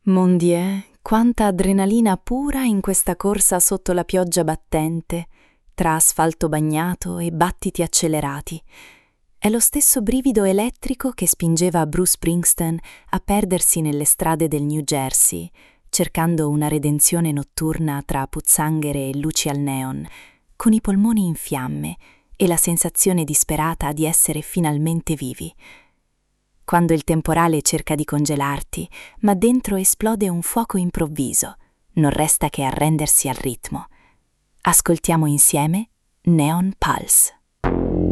Mon Dieu, quanta adrenalina pura in questa corsa sotto la pioggia battente, tra asfalto bagnato e battiti accelerati. È lo stesso brivido elettrico che spingeva Bruce Springsteen a perdersi nelle strade del New Jersey, cercando una redenzione notturna tra pozzanghere e luci al neon, con i polmoni in fiamme e la sensazione disperata di essere finalmente vivi. Quando il temporale cerca di congelarti, ma dentro esplode un fuoco improvviso, non resta che arrendersi al ritmo. Ascoltiamo insieme Neon Pulse.